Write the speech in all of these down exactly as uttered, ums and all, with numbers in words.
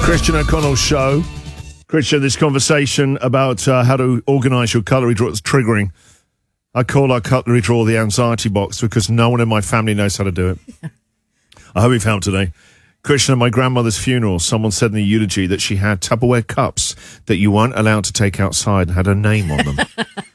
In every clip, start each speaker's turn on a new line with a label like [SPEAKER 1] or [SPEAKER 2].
[SPEAKER 1] Christian O'Connell Show. Christian, this conversation about uh, how to organise your cutlery drawer is triggering. I call our cutlery drawer the anxiety box because no one in my family knows how to do it. I hope you've helped today. Christian, at my grandmother's funeral, someone said in the eulogy that she had Tupperware cups that you weren't allowed to take outside and had her name on them.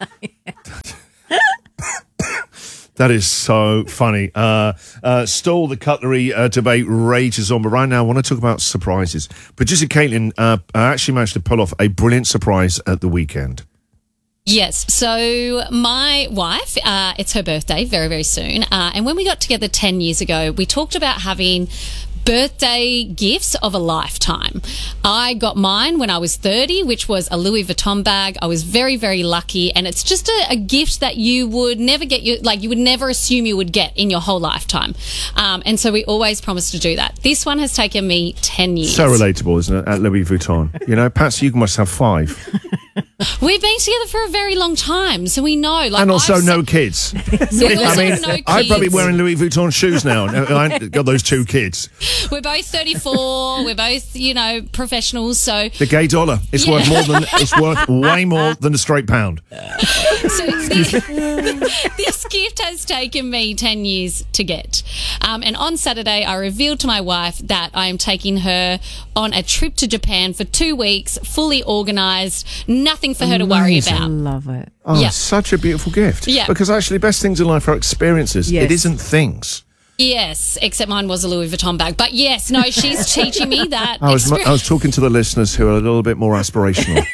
[SPEAKER 1] That is so funny. Uh, uh, still, the cutlery uh, debate rages on, but right now I want to talk about surprises. Producer Caitlin uh, actually managed to pull off a brilliant surprise at the weekend.
[SPEAKER 2] Yes. So my wife, uh, it's her birthday very, very soon. Uh, and when we got together ten years ago, we talked about having birthday gifts of a lifetime. I got mine when I was thirty, which was a Louis Vuitton bag. I was very, very lucky, and it's just a, a gift that you would never get, you like you would never assume you would get in your whole lifetime. Um, and so we always promised to do that. This one has taken me ten years.
[SPEAKER 1] So relatable, isn't it, at Louis Vuitton? You know, perhaps you must have five.
[SPEAKER 2] We've been together for a very long time, so we know. Like,
[SPEAKER 1] and also
[SPEAKER 2] I've
[SPEAKER 1] no
[SPEAKER 2] se-
[SPEAKER 1] kids.
[SPEAKER 2] We also
[SPEAKER 1] I mean,
[SPEAKER 2] have no kids.
[SPEAKER 1] I'm probably wearing Louis Vuitton shoes now. I ain't got those two kids.
[SPEAKER 2] We're both thirty-four. We're both, you know, professionals. So
[SPEAKER 1] the gay dollar, it's
[SPEAKER 2] Yeah.
[SPEAKER 1] worth more than it's worth way more than a straight pound.
[SPEAKER 2] So this, this gift has taken me ten years to get. Um, and on Saturday, I revealed to my wife that I am taking her on a trip to Japan for two weeks, fully organised, nothing for her to worry
[SPEAKER 3] Amazing.
[SPEAKER 2] about.
[SPEAKER 3] Love it.
[SPEAKER 1] Oh,
[SPEAKER 2] Yeah.
[SPEAKER 1] it's such a beautiful gift.
[SPEAKER 2] Yeah.
[SPEAKER 1] Because actually, best things in life are experiences.
[SPEAKER 3] Yes.
[SPEAKER 1] It isn't things.
[SPEAKER 2] Yes, except mine was a Louis Vuitton bag. But yes, no, she's teaching me that.
[SPEAKER 1] I was
[SPEAKER 2] experience.
[SPEAKER 1] I was talking to the listeners who are a little bit more aspirational.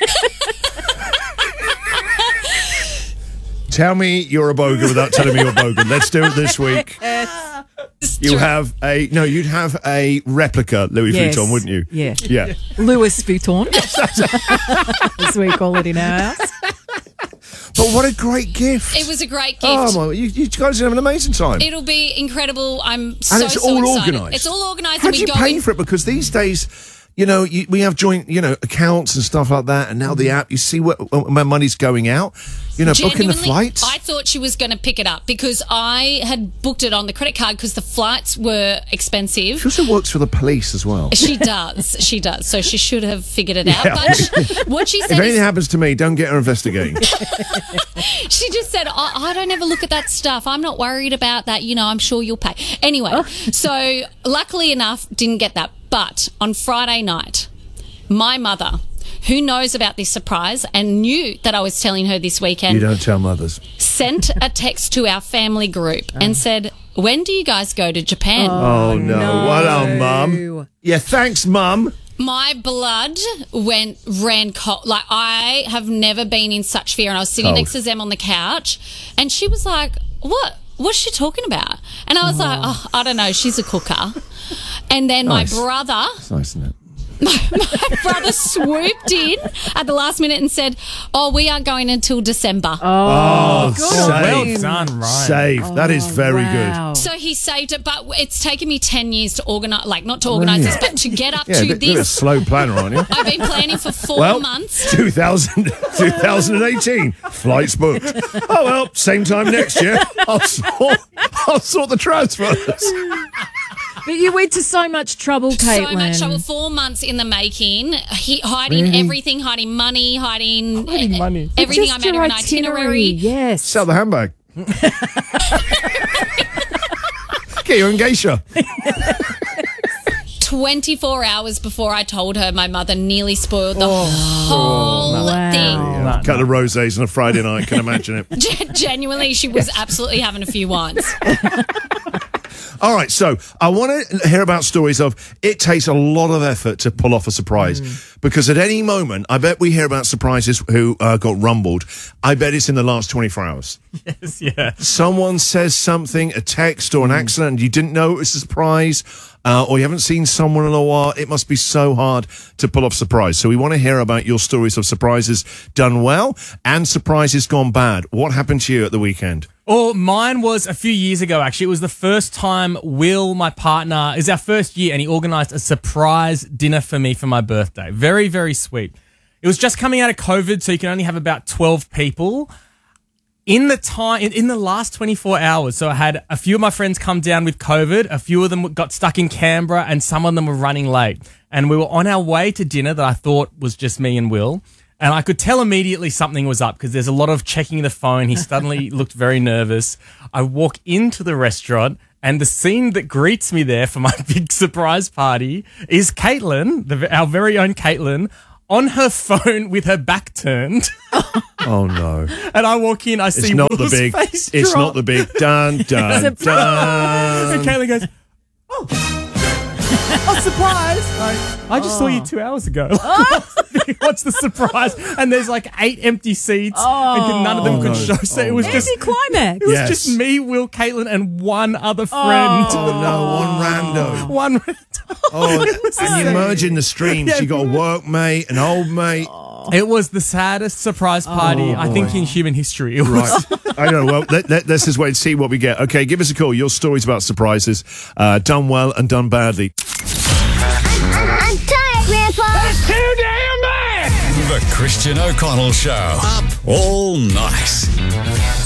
[SPEAKER 1] Tell me you're a bogan without telling me you're a bogan. Let's do it this week.
[SPEAKER 2] It's
[SPEAKER 1] You
[SPEAKER 2] true.
[SPEAKER 1] have a no. You'd have a replica Louis
[SPEAKER 3] Yes.
[SPEAKER 1] Vuitton, wouldn't you?
[SPEAKER 3] Yeah.
[SPEAKER 1] Yeah.
[SPEAKER 3] Louis Vuitton, as we call it in our house.
[SPEAKER 1] But what a great gift!
[SPEAKER 2] It was a great gift.
[SPEAKER 1] Oh my! You, you guys have an amazing time.
[SPEAKER 2] It'll be incredible. I'm so,
[SPEAKER 1] and it's
[SPEAKER 2] so
[SPEAKER 1] all
[SPEAKER 2] excited.
[SPEAKER 1] organised.
[SPEAKER 2] It's all organised.
[SPEAKER 1] How
[SPEAKER 2] and
[SPEAKER 1] do
[SPEAKER 2] we
[SPEAKER 1] you
[SPEAKER 2] go
[SPEAKER 1] pay
[SPEAKER 2] in-
[SPEAKER 1] for it? Because these days, you know, you, we have joint, you know, accounts and stuff like that, and now the app, you see where, where money's going out. You know, booking the
[SPEAKER 2] Genuinely,
[SPEAKER 1] flights.
[SPEAKER 2] I thought she was going to pick it up because I had booked it on the credit card because the flights were expensive.
[SPEAKER 1] She also works for the police as well.
[SPEAKER 2] She does. She does. So she should have figured it out.
[SPEAKER 1] Yeah.
[SPEAKER 2] But she, what she
[SPEAKER 1] If
[SPEAKER 2] said
[SPEAKER 1] anything
[SPEAKER 2] is,
[SPEAKER 1] happens to me, don't get her investigating.
[SPEAKER 2] she just said, I, I don't ever look at that stuff. I'm not worried about that. You know, I'm sure you'll pay. Anyway, so luckily enough, didn't get that. But on Friday night, my mother, who knows about this surprise and knew that I was telling her this weekend,
[SPEAKER 1] You don't tell mothers.
[SPEAKER 2] sent a text to our family group and said, when do you guys go to Japan?
[SPEAKER 1] Oh, no. What a mum. Yeah, thanks, mum.
[SPEAKER 2] My blood went, ran cold. Like, I have never been in such fear. And I was sitting
[SPEAKER 1] Cold.
[SPEAKER 2] next to Zem on the couch and she was like, what? What's she talking about? And I was like, oh, I don't know. She's a cooker. And then
[SPEAKER 1] Nice.
[SPEAKER 2] my brother,
[SPEAKER 1] It's nice, isn't it?
[SPEAKER 2] my brother swooped in at the last minute and said, oh, we aren't going until December.
[SPEAKER 1] Oh,
[SPEAKER 3] good
[SPEAKER 1] safe.
[SPEAKER 3] on
[SPEAKER 4] Well
[SPEAKER 3] him.
[SPEAKER 4] done, Ryan.
[SPEAKER 1] Safe. That is very
[SPEAKER 3] Wow.
[SPEAKER 2] So he saved it, but it's taken me ten years to organise, like not to organise this, but to get up
[SPEAKER 1] good. Yeah,
[SPEAKER 2] to
[SPEAKER 1] a bit, bit of a
[SPEAKER 2] this.
[SPEAKER 1] slow planner, aren't you?
[SPEAKER 2] I've been planning for four
[SPEAKER 1] Well,
[SPEAKER 2] months.
[SPEAKER 1] two thousand, twenty eighteen, flights booked. Oh, well, same time next year. I'll sort, I'll sort the transfers.
[SPEAKER 3] But you went to so much trouble, Caitlin.
[SPEAKER 2] So much trouble. Four months in the making, he, hiding
[SPEAKER 1] Really?
[SPEAKER 2] everything, hiding money, hiding,
[SPEAKER 4] Hiding money.
[SPEAKER 3] But
[SPEAKER 2] everything.
[SPEAKER 3] just
[SPEAKER 2] I made
[SPEAKER 3] your
[SPEAKER 2] her an itinerary.
[SPEAKER 3] Yes.
[SPEAKER 1] Sell the handbag. Get your geisha.
[SPEAKER 2] twenty-four hours before I told her, my mother nearly spoiled the whole
[SPEAKER 3] Wow.
[SPEAKER 2] thing.
[SPEAKER 4] No,
[SPEAKER 1] Cut
[SPEAKER 4] no.
[SPEAKER 1] the rosés on a Friday night. Can imagine it.
[SPEAKER 2] Gen- Genuinely, she was absolutely having a few wines.
[SPEAKER 1] All right, so I want to hear about stories of it takes a lot of effort to pull off a surprise because at any moment, I bet we hear about surprises who uh, got rumbled. I bet it's in the last twenty-four hours.
[SPEAKER 4] Yes, yeah.
[SPEAKER 1] Someone says something, a text or an accident, and you didn't know it was a surprise, uh, or you haven't seen someone in a while. It must be so hard to pull off surprise. So we want to hear about your stories of surprises done well and surprises gone bad. What happened to you at the weekend?
[SPEAKER 4] Oh, mine was a few years ago, actually. It was the first time Will, my partner, is our first year, and he organised a surprise dinner for me for my birthday. Very, very sweet. It was just coming out of COVID, so you can only have about twelve people. In the time, in, in the last twenty-four hours, so I had a few of my friends come down with COVID, a few of them got stuck in Canberra, and some of them were running late. and we were on our way to dinner that I thought was just me and Will. And I could tell immediately something was up because there's a lot of checking the phone. He suddenly looked very nervous. I walk into the restaurant, and the scene that greets me there for my big surprise party is Caitlin, the, our very own Caitlin, on her phone with her back turned.
[SPEAKER 1] Oh no!
[SPEAKER 4] And I walk in, I see
[SPEAKER 1] It's not
[SPEAKER 4] Will's
[SPEAKER 1] the big.
[SPEAKER 4] face
[SPEAKER 1] It's
[SPEAKER 4] drop.
[SPEAKER 1] not the big. Dun dun
[SPEAKER 4] And
[SPEAKER 1] dun.
[SPEAKER 4] Caitlin goes, oh, a surprise! I, I just saw you two hours ago. What's the surprise? And there's like eight empty seats, and none of them
[SPEAKER 1] Oh,
[SPEAKER 4] could
[SPEAKER 1] no.
[SPEAKER 4] show. So it was just
[SPEAKER 3] Anticlimax.
[SPEAKER 4] it was
[SPEAKER 1] Yes.
[SPEAKER 4] just me, Will, Caitlin, and one other friend.
[SPEAKER 1] Oh no! One rando.
[SPEAKER 4] One.
[SPEAKER 1] Oh, and you merge in the streams.
[SPEAKER 4] Yeah.
[SPEAKER 1] You got a workmate, an old mate.
[SPEAKER 4] It was the saddest surprise party I think in human history. It was.
[SPEAKER 1] Right. I know. Well, let, let, let's just wait and see what we get. Okay, give us a call. Your stories about surprises, uh, done well and done badly.
[SPEAKER 5] I'm tired, Grandpa.
[SPEAKER 6] Too damn bad! The Christian O'Connell Show. Up all night.